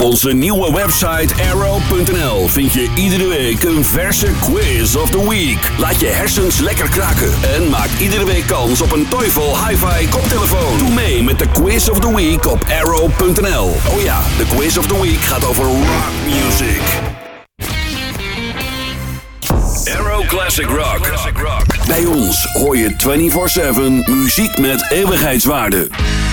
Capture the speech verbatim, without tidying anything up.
onze nieuwe website arrow punt n l vind je iedere week een verse quiz of the week. Laat je hersens lekker kraken en maak iedere week kans op een Teufel Hi-Fi koptelefoon. Doe mee met de quiz of the week op arrow punt n l. Oh ja, de quiz of the week gaat over rock music. Arrow Classic Rock. Bij ons hoor je vierentwintig zeven muziek met eeuwigheidswaarde.